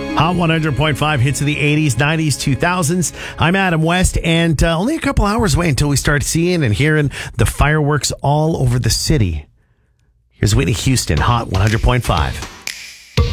Hot 100.5 hits of the 80s, 90s, 2000s. I'm Adam West, and only a couple hours away until we start seeing and hearing the fireworks all over the city. Here's Whitney Houston, Hot 100.5.